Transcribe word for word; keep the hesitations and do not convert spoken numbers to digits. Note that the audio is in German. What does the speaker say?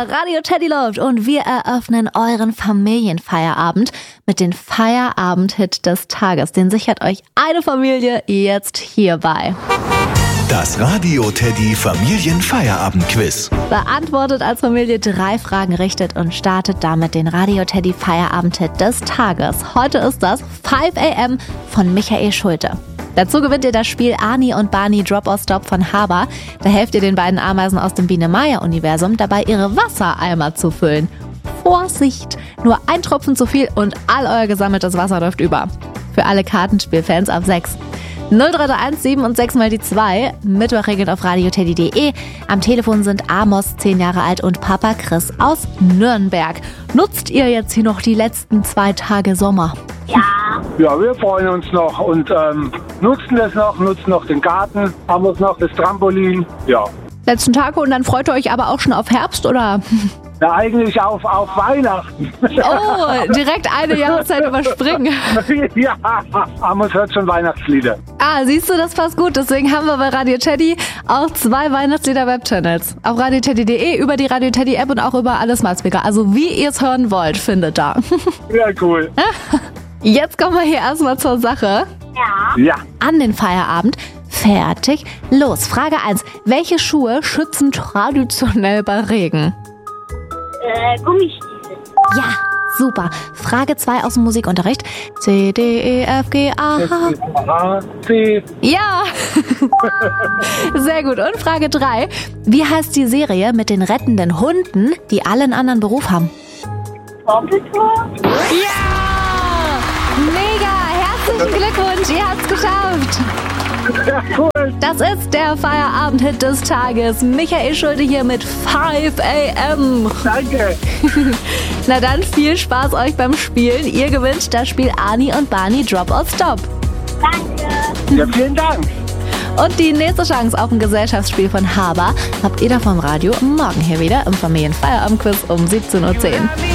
Radio Teddy läuft und wir eröffnen euren Familienfeierabend mit dem Feierabend-Hit des Tages. Den sichert euch eine Familie jetzt hierbei. Das Radio Teddy Familienfeierabend-Quiz. Beantwortet als Familie drei Fragen richtig und startet damit den Radio Teddy Feierabend-Hit des Tages. Heute ist das five a m von Michael Schulte. Dazu gewinnt ihr das Spiel Ani und Barney Drop or Stop von Haber. Da helft ihr den beiden Ameisen aus dem Biene-Meier-Universum dabei, ihre Wassereimer zu füllen. Vorsicht! Nur ein Tropfen zu viel und all euer gesammeltes Wasser läuft über. Für alle Kartenspielfans ab sechs. null drei drei eins sieben und sechs mal die zwei. Mittwochregeln auf radioteddy punkt de. Am Telefon sind Amos, zehn Jahre alt, und Papa Chris aus Nürnberg. Nutzt ihr jetzt hier noch die letzten zwei Tage Sommer? Ja. Ja, wir freuen uns noch und ähm, nutzen das noch, nutzen noch den Garten, haben uns noch das Trampolin, ja. Letzten Tage und dann freut ihr euch aber auch schon auf Herbst, oder? Ja, eigentlich auf, auf Weihnachten. Oh, direkt eine Jahreszeit überspringen. Ja, Amos hört schon Weihnachtslieder. Ah, siehst du, das passt gut. Deswegen haben wir bei Radio Teddy auch zwei Weihnachtslieder-Webchannels. Auf radioteddy punkt de, über die Radio Teddy App und auch über alle Smart Speaker. Also wie ihr es hören wollt, findet da. Ja, cool. Jetzt kommen wir hier erstmal zur Sache. Ja. Ja. An den Feierabend. Fertig. Los, Frage eins. Welche Schuhe schützen traditionell bei Regen? Äh, Gummistiefel. Ja, super. Frage zwei aus dem Musikunterricht. C, D, E, F, G, A, H. C. Ja. Sehr gut. Und Frage drei. Wie heißt die Serie mit den rettenden Hunden, die alle einen anderen Beruf haben? Paw Patrol? Ja! Mega! Herzlichen Glückwunsch, ihr habt's geschafft! Ja, cool. Das ist der Feierabend-Hit des Tages. Michael Schulte hier mit five a m Danke. Na dann, viel Spaß euch beim Spielen. Ihr gewinnt das Spiel Ani und Barney Drop or Stop. Danke. Ja, vielen Dank. Und die nächste Chance auf ein Gesellschaftsspiel von Haber habt ihr da vom Radio morgen hier wieder im Familienfeierabend-Quiz um siebzehn Uhr zehn.